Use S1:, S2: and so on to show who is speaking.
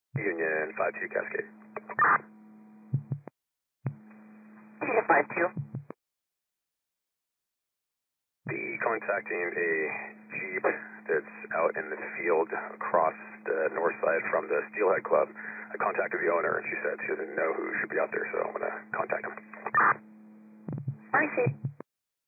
S1: Union 52 Cascade.
S2: Union 52.
S1: The contacting a Jeep that's out in the field across the north side from the Steelhead Club. I contacted the owner and she said she doesn't know who should be out there, so I'm going to contact him.
S2: Receive.